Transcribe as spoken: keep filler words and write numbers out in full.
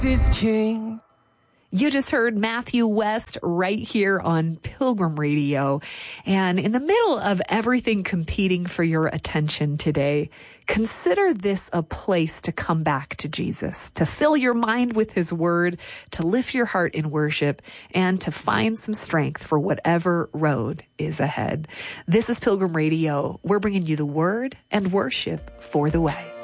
This king. You just heard Matthew West right here on Pilgrim Radio. And in the middle of everything competing for your attention today, consider this a place to come back to Jesus, to fill your mind with his word, to lift your heart in worship, and to find some strength for whatever road is ahead. This is Pilgrim Radio. We're bringing you the word and worship for the way.